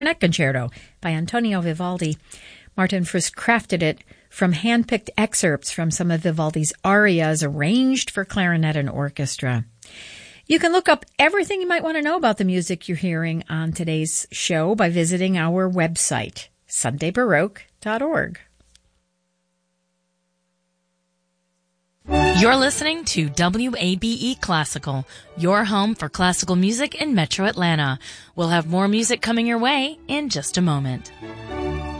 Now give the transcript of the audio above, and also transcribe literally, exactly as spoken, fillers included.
Clarinet Concerto by Antonio Vivaldi. Martin Frisk crafted it from hand-picked excerpts from some of Vivaldi's arias arranged for clarinet and orchestra. You can look up everything you might want to know about the music you're hearing on today's show by visiting our website, sunday baroque dot org. You're listening to W A B E Classical, your home for classical music in Metro Atlanta. We'll have more music coming your way in just a moment.